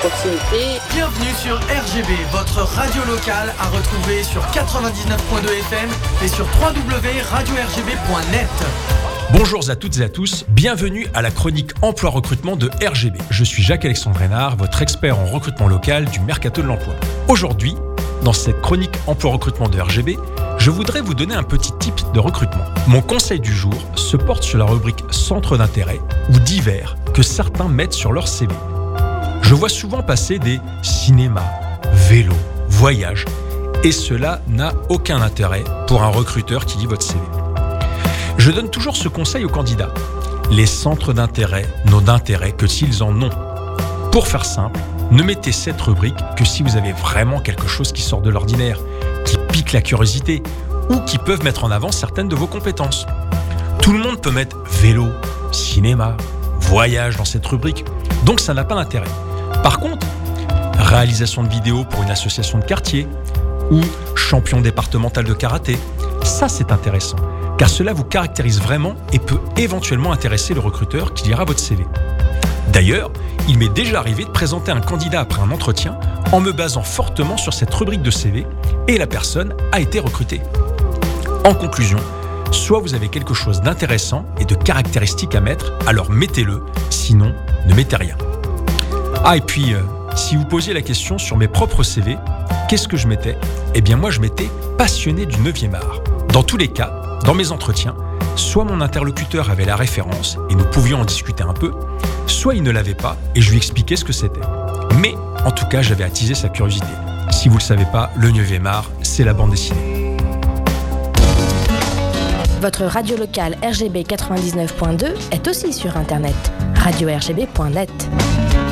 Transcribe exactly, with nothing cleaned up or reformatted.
proximité. Bienvenue sur R G B, votre radio locale à retrouver sur quatre-vingt-dix-neuf point deux F M et sur w w w point radio r g b point net. Bonjour à toutes et à tous, bienvenue à la chronique emploi-recrutement de R G B. Je suis Jacques-Alexandre Reynard, votre expert en recrutement local du Mercato de l'Emploi. Aujourd'hui, dans cette chronique emploi-recrutement de R G B, je voudrais vous donner un petit tip de recrutement. Mon conseil du jour se porte sur la rubrique centre d'intérêt ou divers que certains mettent sur leur C V. Je vois souvent passer des cinémas, vélos, voyages, et cela n'a aucun intérêt pour un recruteur qui lit votre C V. Je donne toujours ce conseil aux candidats. Les centres d'intérêt n'ont d'intérêt que s'ils en ont. Pour faire simple, ne mettez cette rubrique que si vous avez vraiment quelque chose qui sort de l'ordinaire, qui pique la curiosité ou qui peuvent mettre en avant certaines de vos compétences. Tout le monde peut mettre vélo, cinéma, voyage dans cette rubrique, donc ça n'a pas d'intérêt. Par contre, réalisation de vidéos pour une association de quartier ou champion départemental de karaté, ça c'est intéressant, car cela vous caractérise vraiment et peut éventuellement intéresser le recruteur qui lira votre C V. D'ailleurs, il m'est déjà arrivé de présenter un candidat après un entretien en me basant fortement sur cette rubrique de C V et la personne a été recrutée. En conclusion, soit vous avez quelque chose d'intéressant et de caractéristique à mettre, alors mettez-le, sinon ne mettez rien. Ah et puis, euh, si vous posiez la question sur mes propres C V, qu'est-ce que je mettais ? Eh bien moi je mettais passionné du neuvième art. Dans tous les cas, dans mes entretiens, soit mon interlocuteur avait la référence et nous pouvions en discuter un peu, soit il ne l'avait pas et je lui expliquais ce que c'était. Mais en tout cas, j'avais attisé sa curiosité. Si vous ne le savez pas, le neuvième art, c'est la bande dessinée. Votre radio locale R G B quatre-vingt-dix-neuf point deux est aussi sur internet, radio r g b point net.